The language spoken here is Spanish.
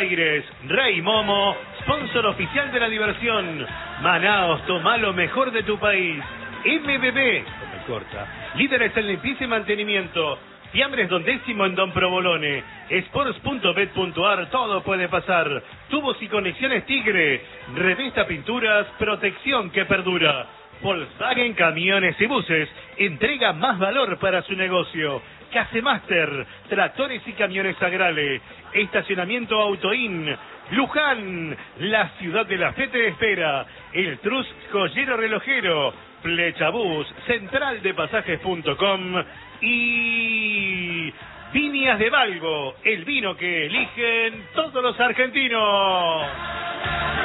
Aires, Rey Momo, sponsor oficial de la diversión. Manaos, toma lo mejor de tu país. MBB, líderes en limpieza y mantenimiento. Fiambres Don Décimo en Don Provolone. Sports.bet.ar, todo puede pasar. Tubos y conexiones Tigre. Revista Pinturas, protección que perdura. Volkswagen Camiones y Buses, entrega más valor para su negocio. Casemaster, tractores y camiones Agrale. Estacionamiento Autoin. Luján, la ciudad de la fe te espera. El Trus Joyero Relojero. Flechabús, centraldepasajes.com y Viñas de Valgo, el vino que eligen todos los argentinos.